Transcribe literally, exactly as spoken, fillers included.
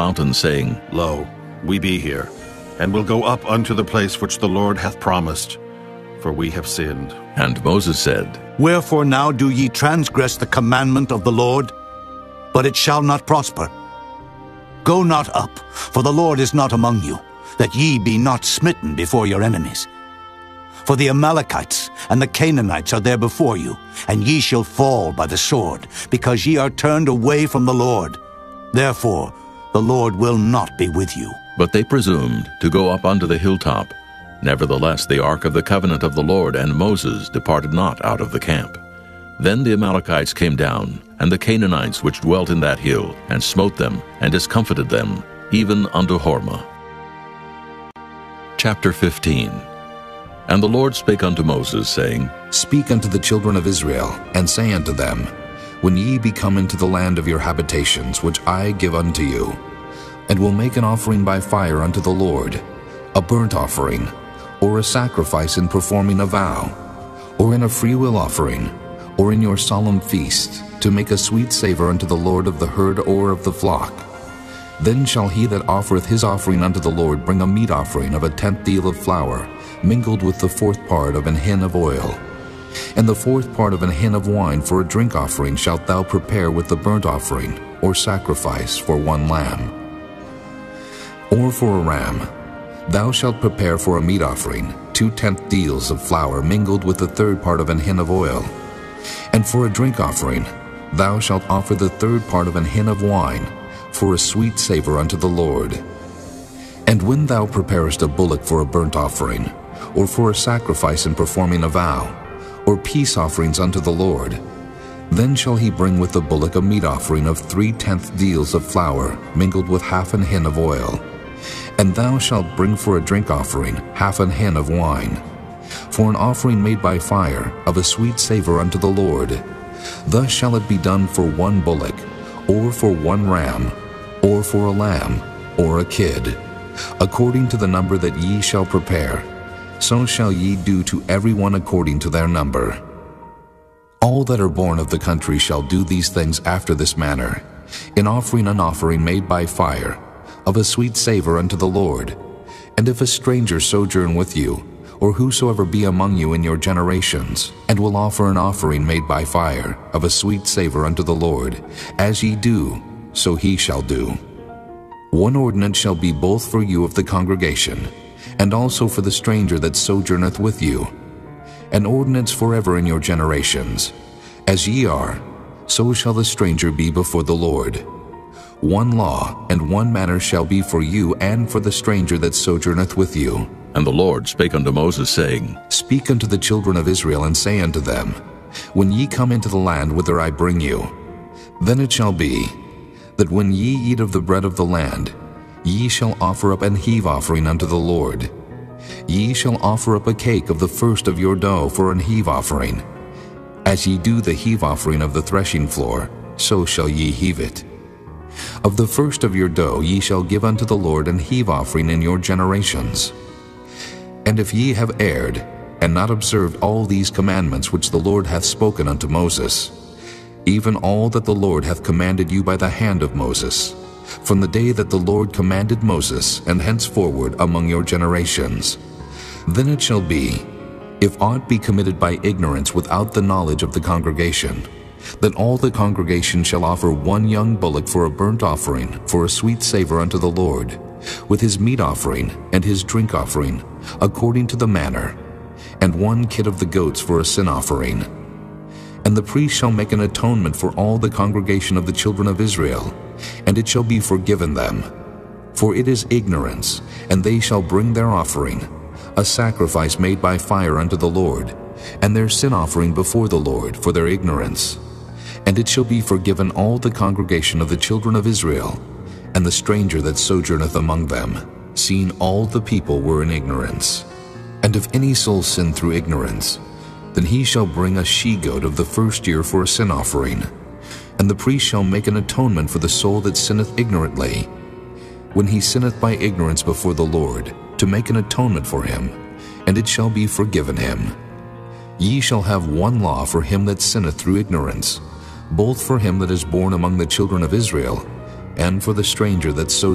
mountain, saying, Lo, we be here, and will go up unto the place which the Lord hath promised, for we have sinned. And Moses said, Wherefore now do ye transgress the commandment of the Lord? But it shall not prosper. Go not up, for the Lord is not among you, that ye be not smitten before your enemies. For the Amalekites and the Canaanites are there before you, and ye shall fall by the sword, because ye are turned away from the Lord. Therefore the Lord will not be with you. But they presumed to go up unto the hilltop. Nevertheless the ark of the covenant of the Lord and Moses departed not out of the camp. Then the Amalekites came down, and the Canaanites which dwelt in that hill, and smote them, and discomfited them, even unto Hormah. Chapter fifteen. And the Lord spake unto Moses, saying, Speak unto the children of Israel, and say unto them, When ye be come into the land of your habitations, which I give unto you, and will make an offering by fire unto the Lord, a burnt offering, or a sacrifice in performing a vow, or in a freewill offering, or in your solemn feast, to make a sweet savor unto the Lord of the herd or of the flock, then shall he that offereth his offering unto the Lord bring a meat offering of a tenth deal of flour, mingled with the fourth part of an hin of oil. And the fourth part of an hin of wine for a drink offering shalt thou prepare with the burnt offering, or sacrifice for one lamb. Or for a ram, thou shalt prepare for a meat offering two tenth deals of flour mingled with the third part of an hin of oil. And for a drink offering, thou shalt offer the third part of an hin of wine, for a sweet savor unto the Lord. And when thou preparest a bullock for a burnt offering, or for a sacrifice in performing a vow, or peace offerings unto the Lord, then shall he bring with the bullock a meat offering of three tenth deals of flour mingled with half an hin of oil. And thou shalt bring for a drink offering half an hin of wine, for an offering made by fire of a sweet savor unto the Lord. Thus shall it be done for one bullock, or for one ram, or for a lamb, or a kid, according to the number that ye shall prepare. So shall ye do to every one according to their number. All that are born of the country shall do these things after this manner, in offering an offering made by fire, of a sweet savor unto the Lord. And if a stranger sojourn with you, or whosoever be among you in your generations, and will offer an offering made by fire, of a sweet savor unto the Lord, as ye do, so he shall do. One ordinance shall be both for you of the congregation, and also for the stranger that sojourneth with you, an ordinance forever in your generations. As ye are, so shall the stranger be before the Lord. One law and one manner shall be for you and for the stranger that sojourneth with you. And the Lord spake unto Moses, saying, Speak unto the children of Israel, and say unto them, When ye come into the land whither I bring you, then it shall be, that when ye eat of the bread of the land, ye shall offer up an heave offering unto the Lord. Ye shall offer up a cake of the first of your dough for an heave offering. As ye do the heave offering of the threshing floor, so shall ye heave it. Of the first of your dough ye shall give unto the Lord an heave offering in your generations. And if ye have erred, and not observed all these commandments which the Lord hath spoken unto Moses, even all that the Lord hath commanded you by the hand of Moses, from the day that the Lord commanded Moses, and henceforward among your generations, then it shall be, if aught be committed by ignorance without the knowledge of the congregation, then all the congregation shall offer one young bullock for a burnt offering, for a sweet savor unto the Lord, with his meat offering and his drink offering, according to the manner, and one kid of the goats for a sin offering. And the priest shall make an atonement for all the congregation of the children of Israel, and it shall be forgiven them. For it is ignorance, and they shall bring their offering, a sacrifice made by fire unto the Lord, and their sin offering before the Lord for their ignorance. And it shall be forgiven all the congregation of the children of Israel, and the stranger that sojourneth among them, seeing all the people were in ignorance. And if any soul sin through ignorance, then he shall bring a she-goat of the first year for a sin offering, and the priest shall make an atonement for the soul that sinneth ignorantly, when he sinneth by ignorance before the Lord, to make an atonement for him, and it shall be forgiven him. Ye shall have one law for him that sinneth through ignorance, both for him that is born among the children of Israel, and for the stranger that sojourneth